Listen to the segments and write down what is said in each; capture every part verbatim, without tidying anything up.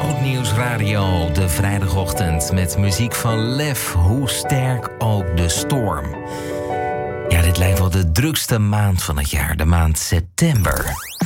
Grootnieuws Radio, de vrijdagochtend met muziek van Lef, hoe sterk ook de storm. Ja, dit lijkt wel de drukste maand van het jaar, de maand september.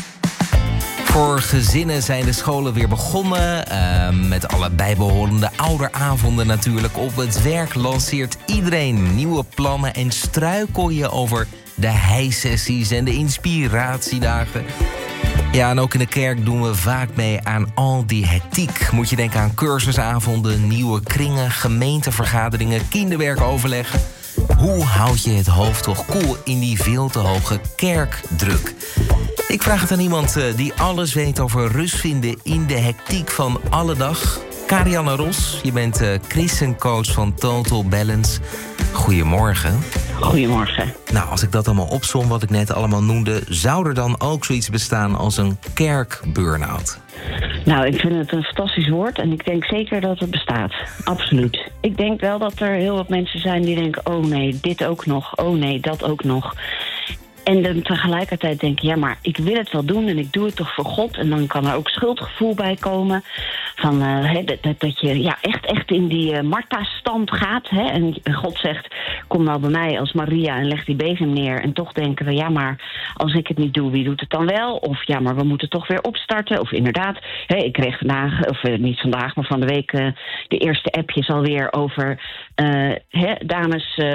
Voor gezinnen zijn de scholen weer begonnen, uh, met alle bijbehorende ouderavonden natuurlijk. Op het werk lanceert iedereen nieuwe plannen en struikel je over de heisessies en de inspiratiedagen. Ja, en ook in de kerk doen we vaak mee aan al die hectiek. Moet je denken aan cursusavonden, nieuwe kringen, gemeentevergaderingen, kinderwerkoverleggen. Hoe houd je het hoofd toch koel in die veel te hoge kerkdruk? Ik vraag het aan iemand uh, die alles weet over rust vinden in de hectiek van alle dag. Karianne Ros, je bent uh, christencoach van Total Balance. Goedemorgen. Goedemorgen. Nou, als ik dat allemaal opsom wat ik net allemaal noemde, zou er dan ook zoiets bestaan als een kerkburn-out? Nou, ik vind het een fantastisch woord en ik denk zeker dat het bestaat. Absoluut. Ik denk wel dat er heel wat mensen zijn die denken, oh nee, dit ook nog, oh nee, dat ook nog. En dan tegelijkertijd denk ik, ja, maar ik wil het wel doen en ik doe het toch voor God. En dan kan er ook schuldgevoel bij komen. Van, uh, he, dat, dat je ja, echt, echt in die uh, Martha-stand gaat. Hè? En God zegt, kom nou bij mij als Maria en leg die bezem neer. En toch denken we, ja, maar als ik het niet doe, wie doet het dan wel? Of ja, maar we moeten toch weer opstarten. Of inderdaad, hè, ik kreeg vandaag, of uh, niet vandaag, maar van de week uh, de eerste appjes alweer over uh, hè, dames... Uh,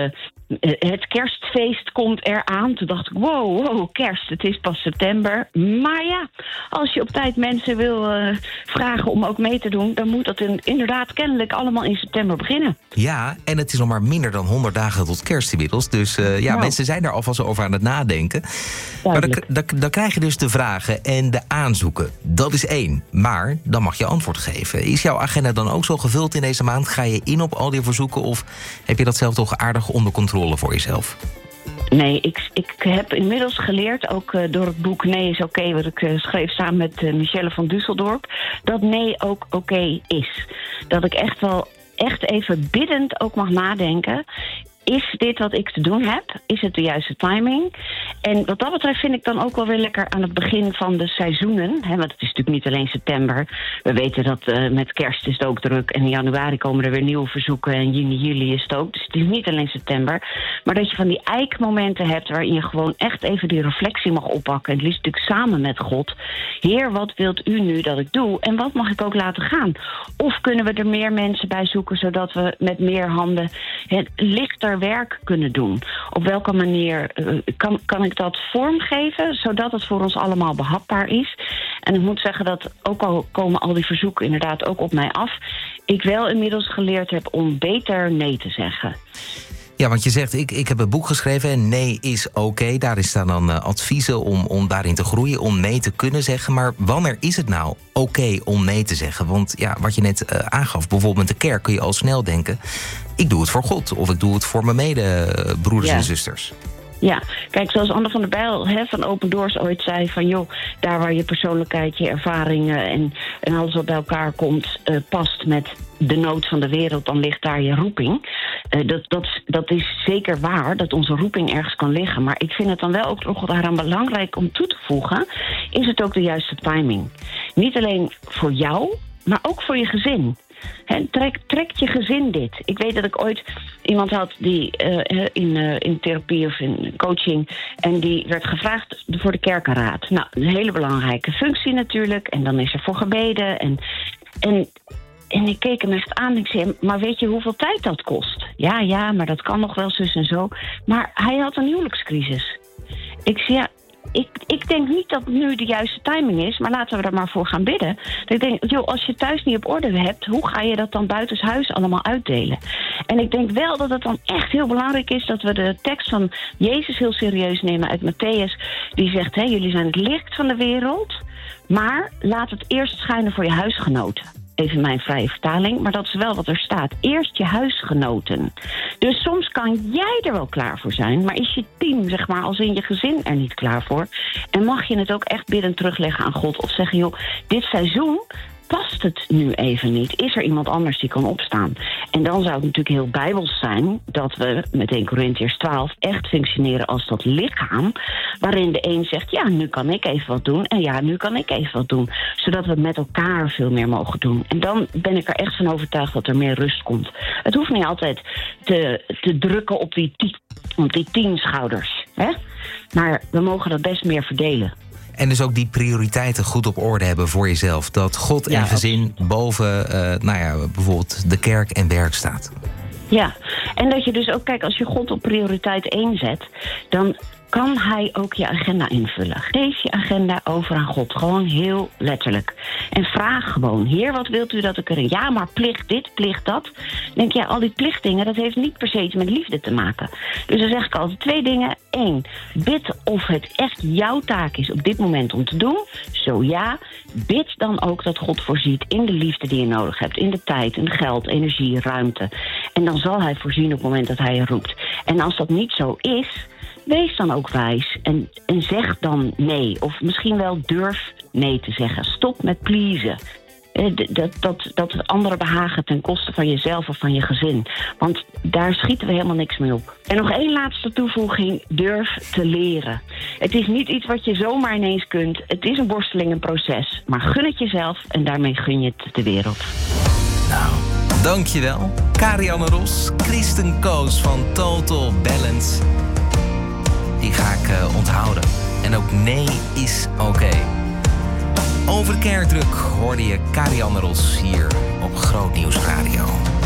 Het kerstfeest komt eraan. Toen dacht ik, wow, wow, kerst, het is pas september. Maar ja, als je op tijd mensen wil uh, vragen om ook mee te doen, dan moet dat in, inderdaad kennelijk allemaal in september beginnen. Ja, en het is nog maar minder dan honderd dagen tot kerst inmiddels. Dus uh, ja, nou. mensen zijn daar alvast over aan het nadenken. Duidelijk. Maar dan, dan, dan krijg je dus de vragen en de aanzoeken. Dat is één. Maar dan mag je antwoord geven. Is jouw agenda dan ook zo gevuld in deze maand? Ga je in op al die verzoeken of heb je dat zelf toch aardig onder controle voor jezelf? Nee, ik, ik heb inmiddels geleerd, ook uh, door het boek Nee is oké, wat ik uh, schreef samen met uh, Michelle van Düsseldorp, dat nee ook oké is. Dat ik echt wel echt even biddend ook mag nadenken. Is dit wat ik te doen heb? Is het de juiste timing? En wat dat betreft vind ik dan ook wel weer lekker aan het begin van de seizoenen. Hè, want het is natuurlijk niet alleen september. We weten dat uh, met kerst is het ook druk. En in januari komen er weer nieuwe verzoeken. En juni, juli is het ook. Dus het is niet alleen september. Maar dat je van die eikmomenten hebt waarin je gewoon echt even die reflectie mag oppakken. En het liefst natuurlijk samen met God. Heer, wat wilt u nu dat ik doe? En wat mag ik ook laten gaan? Of kunnen we er meer mensen bij zoeken, zodat we met meer handen het lichter werk kunnen doen? Op welke manier uh, kan, kan ik dat vormgeven, zodat het voor ons allemaal behapbaar is? En ik moet zeggen dat, ook al komen al die verzoeken inderdaad ook op mij af, ik wel inmiddels geleerd heb om beter nee te zeggen. Ja, want je zegt, ik, ik heb een boek geschreven en nee is oké. Okay. Daarin staan dan uh, adviezen om, om daarin te groeien, om nee te kunnen zeggen. Maar wanneer is het nou oké okay om nee te zeggen? Want ja, wat je net uh, aangaf, bijvoorbeeld met de kerk kun je al snel denken, ik doe het voor God of ik doe het voor mijn medebroeders ja. en zusters. Ja, kijk, zoals Anne van der Bijl hè, van Open Doors ooit zei van, joh, daar waar je persoonlijkheid, je ervaringen en, en alles wat bij elkaar komt uh, past met de nood van de wereld, dan ligt daar je roeping. Uh, dat, dat, dat is zeker waar, dat onze roeping ergens kan liggen. Maar ik vind het dan wel ook nog daaraan belangrijk om toe te voegen, is het ook de juiste timing. Niet alleen voor jou, maar ook voor je gezin. He, trek, trek je gezin dit. Ik weet dat ik ooit iemand had die uh, in, uh, in therapie of in coaching, en die werd gevraagd voor de kerkenraad. Nou, een hele belangrijke functie natuurlijk. En dan is er voor gebeden. En, en, en ik keek hem echt aan en ik zei, maar weet je hoeveel tijd dat kost? Ja, ja, maar dat kan nog wel zus en zo. Maar hij had een huwelijkscrisis. Ik zei, ja, Ik, ik denk niet dat het nu de juiste timing is, maar laten we er maar voor gaan bidden. Ik denk, joh, als je thuis niet op orde hebt, hoe ga je dat dan buitenshuis allemaal uitdelen? En ik denk wel dat het dan echt heel belangrijk is dat we de tekst van Jezus heel serieus nemen uit Matthäus. Die zegt, hé, jullie zijn het licht van de wereld, maar laat het eerst schijnen voor je huisgenoten. Even mijn vrije vertaling, maar dat is wel wat er staat. Eerst je huisgenoten. Dus soms kan jij er wel klaar voor zijn, maar is je team, zeg maar, als in je gezin er niet klaar voor? En mag je het ook echt bidden terugleggen aan God of zeggen, joh, dit seizoen past het nu even niet? Is er iemand anders die kan opstaan? En dan zou het natuurlijk heel bijbels zijn dat we met Eerste Korintiërs twaalf echt functioneren als dat lichaam, waarin de een zegt, ja, nu kan ik even wat doen, en ja, nu kan ik even wat doen, zodat we met elkaar veel meer mogen doen. En dan ben ik er echt van overtuigd dat er meer rust komt. Het hoeft niet altijd te, te drukken op die, tien, op die tien schouders, hè? Maar we mogen dat best meer verdelen. En dus ook die prioriteiten goed op orde hebben voor jezelf. Dat God en Ja, gezin boven uh, nou ja, bijvoorbeeld de kerk en werk staat. Ja, en dat je dus ook, kijk, als je God op prioriteit één zet, dan kan hij ook je agenda invullen. Geef je agenda over aan God, gewoon heel letterlijk. En vraag gewoon, Heer, wat wilt u dat ik erin? Ja, maar plicht dit, plicht dat. Dan denk je, ja, al die plichtdingen, dat heeft niet per se iets met liefde te maken. Dus dan zeg ik altijd twee dingen. Eén, bid of het echt jouw taak is op dit moment om te doen. Zo ja, bid dan ook dat God voorziet in de liefde die je nodig hebt. In de tijd, in geld, energie, ruimte. En dan zal hij voorzien op het moment dat hij je roept. En als dat niet zo is, wees dan ook wijs en, en zeg dan nee. Of misschien wel durf nee te zeggen. Stop met pleasen. Dat, dat, dat anderen behagen ten koste van jezelf of van je gezin. Want daar schieten we helemaal niks mee op. En nog één laatste toevoeging. Durf te leren. Het is niet iets wat je zomaar ineens kunt. Het is een worsteling, een proces. Maar gun het jezelf en daarmee gun je het de wereld. Nou, dankjewel. Karianne Ros, Kristen Koos van Total Balance. Die ga ik uh, onthouden. En ook nee is oké. Okay. Over de kerkdruk hoorde je Karianne Ros hier op Groot Nieuws Radio.